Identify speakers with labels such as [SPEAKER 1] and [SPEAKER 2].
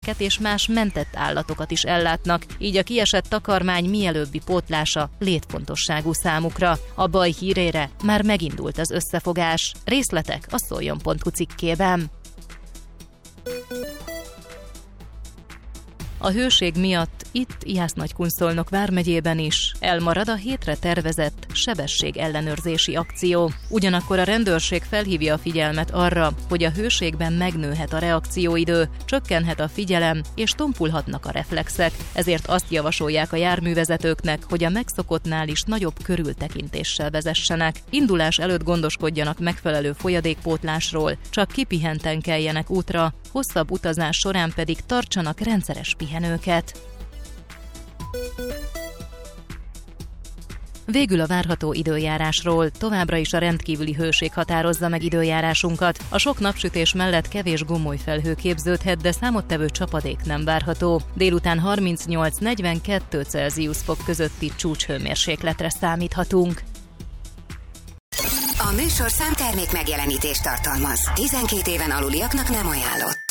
[SPEAKER 1] embereket és más mentett állatokat is ellátnak, így a kiesett takarmány mielőbbi pótlása létfontosságú számukra. A baj hírére már megindult az összefogás. Részletek a szoljon.hu cikkében. A hőség miatt itt Jász-Nagykunszolnok vármegyében is elmarad a hétre tervezett sebességellenőrzési akció. Ugyanakkor a rendőrség felhívja a figyelmet arra, hogy a hőségben megnőhet a reakcióidő, csökkenhet a figyelem és tompulhatnak a reflexek, ezért azt javasolják a járművezetőknek, hogy a megszokottnál is nagyobb körültekintéssel vezessenek. Indulás előtt gondoskodjanak megfelelő folyadékpótlásról, csak kipihenten keljenek útra, hosszabb utazás során pedig tartsanak rendszeres pihenőket. Végül a várható időjárásról. Továbbra is a rendkívüli hőség határozza meg időjárásunkat. A sok napsütés mellett kevés gomolyfelhő képződhet, de számottevő csapadék nem várható. Délután 38-42 Celsius fok közötti csúcshőmérsékletre számíthatunk.
[SPEAKER 2] A műsorszám termék megjelenítést tartalmaz. 12 éven aluliaknak nem ajánlott.